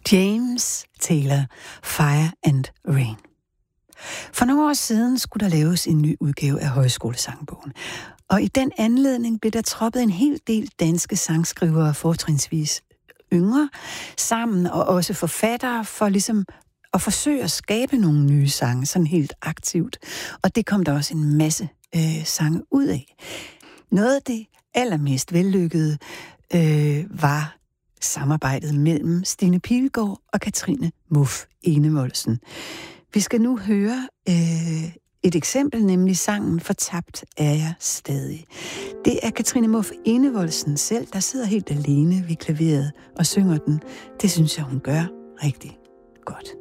James Taylor, Fire and Rain. For nogle år siden skulle der laves en ny udgave af Højskolesangbogen. Og i den anledning blev der troppet en hel del danske sangskrivere, fortrinsvis yngre, sammen, og også forfattere, for ligesom at forsøge at skabe nogle nye sange, sådan helt aktivt. Og det kom der også en masse sange ud af. Noget af det allermest vellykkede var samarbejdet mellem Stine Pilgaard og Katrine Muff Enevoldsen. Vi skal nu høre et eksempel, nemlig sangen Fortabt er jeg stadig. Det er Katrine Muff Enevoldsen selv, der sidder helt alene ved klaveret og synger den. Det synes jeg, hun gør rigtig godt.